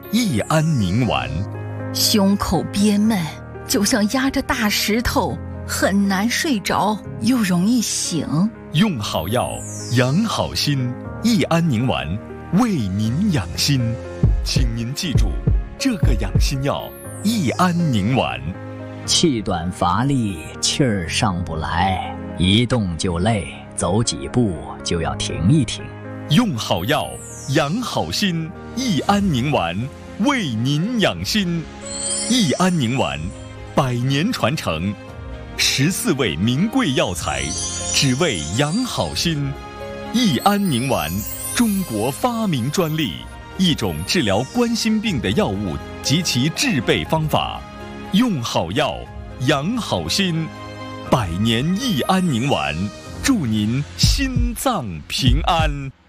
益安宁丸。 胸口憋闷，就像压着大石头，很难睡着，又容易醒。 用好药，养好心，益安宁丸为您养心。请您记住这个养心药益安宁丸。 气短乏力，气儿上不来，一动就累，走几步就要停一停。 用好药，养好心，益安宁丸为您养心。益安宁丸100年传承，14味名贵药材，只为养好心。益安宁丸，中国发明专利，一种治疗冠心病的药物及其制备方法。用好药，养好心，100年益安宁丸，祝您心脏平安。